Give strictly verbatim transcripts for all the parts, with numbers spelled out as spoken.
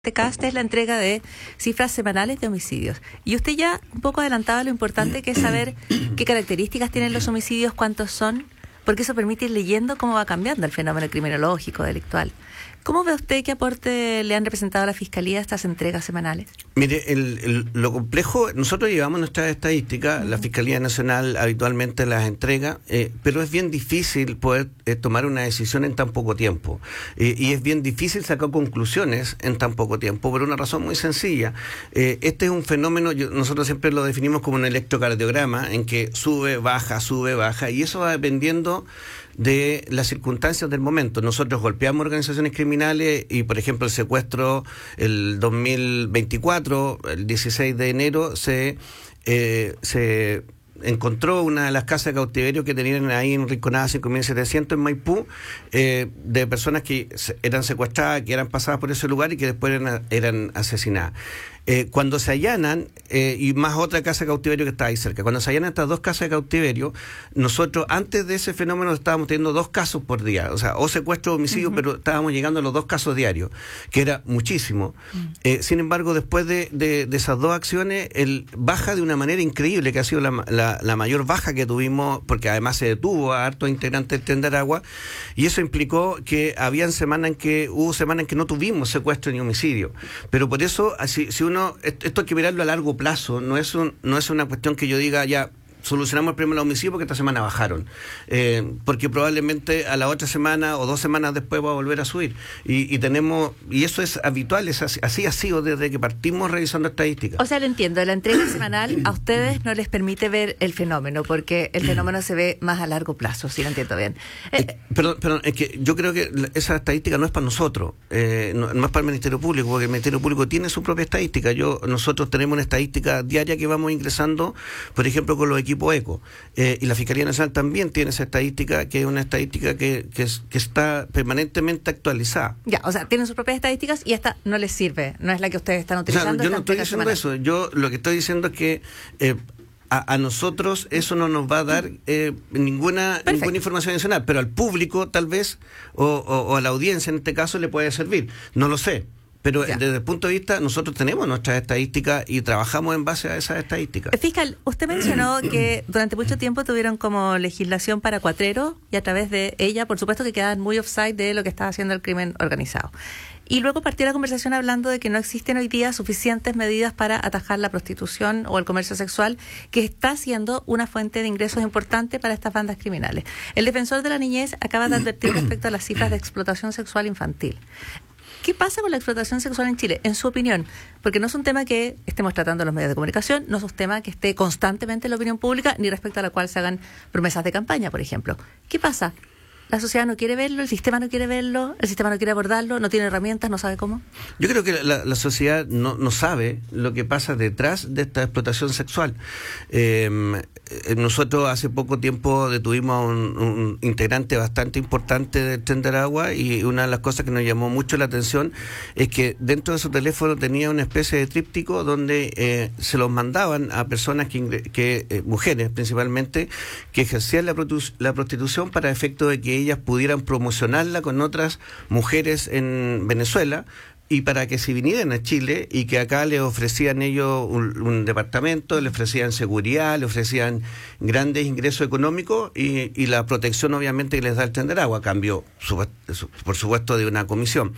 Este cast es la entrega de cifras semanales de homicidios. Y usted ya un poco adelantaba lo importante que es saber qué características tienen los homicidios, cuántos son, porque eso permite ir leyendo cómo va cambiando el fenómeno criminológico, delictual. ¿Cómo ve usted qué aporte le han representado a la Fiscalía estas entregas semanales? Mire, el, el, lo complejo, nosotros llevamos nuestras estadísticas, uh-huh. La Fiscalía Nacional habitualmente las entrega, eh, pero es bien difícil poder eh, tomar una decisión en tan poco tiempo. Eh, y es bien difícil sacar conclusiones en tan poco tiempo, por una razón muy sencilla. Eh, este es un fenómeno, yo, nosotros siempre lo definimos como un electrocardiograma, en que sube, baja, sube, baja, y eso va dependiendo de las circunstancias del momento. Nosotros golpeamos organizaciones criminales y, por ejemplo, el secuestro el dos mil veinticuatro, el dieciséis de enero, se eh, se encontró una de las casas de cautiverio que tenían ahí en Rinconada cinco mil setecientos en Maipú, eh, de personas que eran secuestradas, que eran pasadas por ese lugar y que después eran, eran asesinadas. Eh, cuando se allanan, eh, y más otra casa de cautiverio que está ahí cerca, cuando se allanan estas dos casas de cautiverio, nosotros antes de ese fenómeno estábamos teniendo dos casos por día, o sea, o secuestro o homicidio, uh-huh. pero estábamos llegando a los dos casos diarios, que era muchísimo. Uh-huh. Eh, sin embargo, después de, de, de esas dos acciones, el baja de una manera increíble, que ha sido la, la, la mayor baja que tuvimos, porque además se detuvo a hartos integrantes del Tren de Aragua, y eso implicó que habían semanas en que, hubo semanas en que no tuvimos secuestro ni homicidio. Pero por eso, si, si uno, esto hay que mirarlo a largo plazo, no es un, no es una cuestión que yo diga ya solucionamos el problema del homicidio porque esta semana bajaron, eh, porque probablemente a la otra semana o dos semanas después va a volver a subir, y, y tenemos, y eso es habitual, es así, así ha sido desde que partimos revisando estadísticas. O sea, lo entiendo, la entrega semanal a ustedes no les permite ver el fenómeno, porque el fenómeno se ve más a largo plazo, si lo entiendo bien. Eh, eh, perdón, perdón, es que yo creo que esa estadística no es para nosotros, eh, no, no es para el Ministerio Público, porque el Ministerio Público tiene su propia estadística. Yo, nosotros tenemos una estadística diaria que vamos ingresando, por ejemplo, con los equipos ECO, eh, y la Fiscalía Nacional también tiene esa estadística, que es una estadística que, que, es, que está permanentemente actualizada. Ya, o sea, tienen sus propias estadísticas y esta no les sirve, no es la que ustedes están utilizando. O sea, yo no estoy diciendo semanal. Eso, yo lo que estoy diciendo es que eh, a, a nosotros eso no nos va a dar eh, ninguna, ninguna información adicional, pero al público tal vez, o, o, o a la audiencia en este caso le puede servir, no lo sé. Pero ya. Desde el punto de vista, nosotros tenemos nuestras estadísticas y trabajamos en base a esas estadísticas. Fiscal, usted mencionó que durante mucho tiempo tuvieron como legislación para cuatreros y a través de ella, por supuesto, que quedaban muy offside de lo que estaba haciendo el crimen organizado. Y luego partió la conversación hablando de que no existen hoy día suficientes medidas para atajar la prostitución o el comercio sexual, que está siendo una fuente de ingresos importante para estas bandas criminales. El defensor de la niñez acaba de advertir respecto a las cifras de explotación sexual infantil. ¿Qué pasa con la explotación sexual en Chile, en su opinión? Porque no es un tema que estemos tratando en los medios de comunicación, no es un tema que esté constantemente en la opinión pública, ni respecto a la cual se hagan promesas de campaña, por ejemplo. ¿Qué pasa? ¿La sociedad no quiere verlo? ¿El sistema no quiere verlo? ¿El sistema no quiere abordarlo? ¿No tiene herramientas? ¿No sabe cómo? Yo creo que la, la sociedad no, no sabe lo que pasa detrás de esta explotación sexual. Eh, nosotros hace poco tiempo detuvimos a un, un integrante bastante importante del Tren de Aragua, y una de las cosas que nos llamó mucho la atención es que dentro de su teléfono tenía una especie de tríptico donde eh, se los mandaban a personas, que, que eh, mujeres principalmente, que ejercían la, prostitu- la prostitución para efecto de que ellas pudieran promocionarla con otras mujeres en Venezuela, y para que se vinieran a Chile y que acá le ofrecían ellos un, un departamento, le ofrecían seguridad, le ofrecían grandes ingresos económicos y, y la protección obviamente que les da el Tren de Aragua, a cambio, su, su, por supuesto, de una comisión.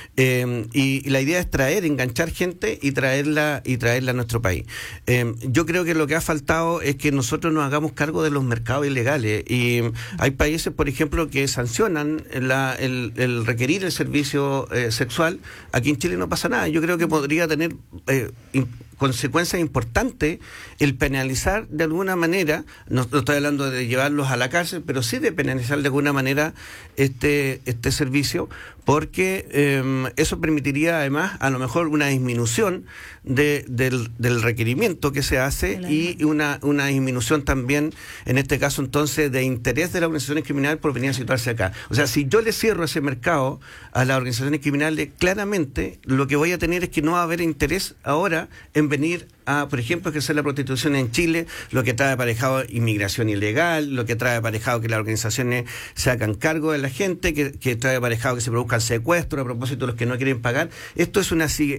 Eh, y, y la idea es traer, enganchar gente y traerla y traerla a nuestro país. Eh, yo creo que lo que ha faltado es que nosotros nos hagamos cargo de los mercados ilegales, y hay países, por ejemplo, que sancionan la, el, el requerir el servicio eh, sexual. Aquí en Chile no pasa nada. Yo creo que podría tener eh, in, consecuencias importantes el penalizar de alguna manera, no, no estoy hablando de llevarlos a la cárcel, pero sí de penalizar de alguna manera este este servicio, porque eh, eso permitiría además a lo mejor una disminución de, del, del requerimiento que se hace, y una, una disminución también, en este caso entonces, de interés de las organizaciones criminales por venir a situarse acá. O sea, si yo le cierro ese mercado a las organizaciones criminales, claramente lo que voy a tener es que no va a haber interés ahora en venir a, por ejemplo, ejercer la prostitución en Chile, lo que trae aparejado inmigración ilegal, lo que trae aparejado que las organizaciones se hagan cargo de la gente, que, que trae aparejado que se produzcan secuestros a propósito de los que no quieren pagar. Esto es una